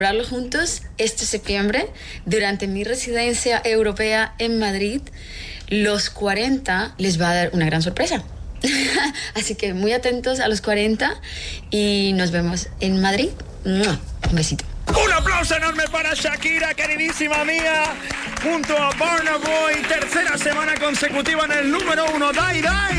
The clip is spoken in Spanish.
celebrarlo juntos este septiembre durante mi residencia europea en Madrid. Los 40 les va a dar una gran sorpresa. Así que muy atentos a los 40 y nos vemos en Madrid. ¡Mua! Un besito. Un aplauso enorme para Shakira, queridísima mía, junto a Burna Boy, tercera semana consecutiva en el número 1. ¡Dai, dai!